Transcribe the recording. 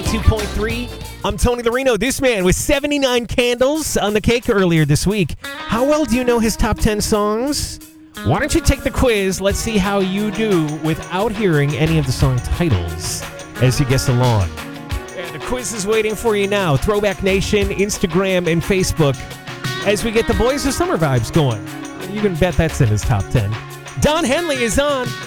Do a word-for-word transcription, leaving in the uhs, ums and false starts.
ninety-two point three. I'm Tony Larino. This man with seventy-nine candles on the cake earlier this week. How well do you know his top ten songs? Why don't you take the quiz? Let's see how you do without hearing any of the song titles as you guess along. And the quiz is waiting for you now. Throwback Nation, Instagram, and Facebook. As we get the Boys of Summer vibes going. You can bet that's in his top ten. Don Henley is on.